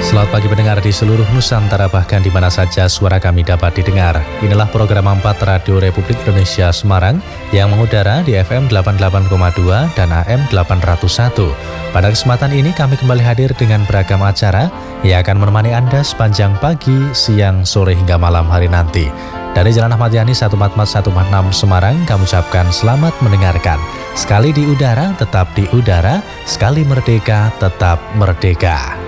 Selamat pagi pendengar di seluruh Nusantara, bahkan di mana saja suara kami dapat didengar. Inilah program 4 Radio Republik Indonesia Semarang yang mengudara di FM 88,2 dan AM 801. Pada kesempatan ini kami kembali hadir dengan beragam acara yang akan menemani Anda sepanjang pagi, siang, sore hingga malam hari nanti. Dari Jalan Ahmad Yani 144 146 Semarang, kami ucapkan selamat mendengarkan. Sekali di udara, tetap di udara. Sekali merdeka, tetap merdeka.